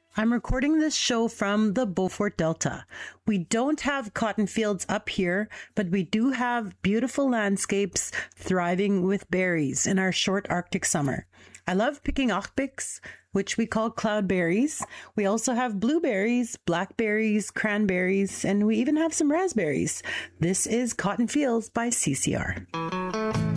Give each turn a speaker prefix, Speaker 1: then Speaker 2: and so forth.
Speaker 1: I'm recording this show from the Beaufort Delta. We don't have cotton fields up here, but we do have beautiful landscapes thriving with berries in our short Arctic summer. I love picking achtbiks, which we call cloudberries. We also have blueberries, blackberries, cranberries, and we even have some raspberries. This is Cotton Fields by CCR.